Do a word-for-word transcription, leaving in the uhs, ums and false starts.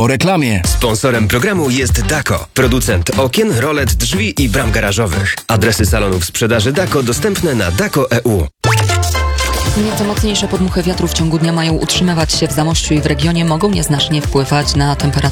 Po reklamie. Sponsorem programu jest Dako, producent okien, rolet, drzwi i bram garażowych. Adresy salonów sprzedaży Dako dostępne na dako kropka e u. Nieco mocniejsze podmuchy wiatru w ciągu dnia mają utrzymywać się w Zamościu i w regionie, mogą nieznacznie wpływać na temperaturę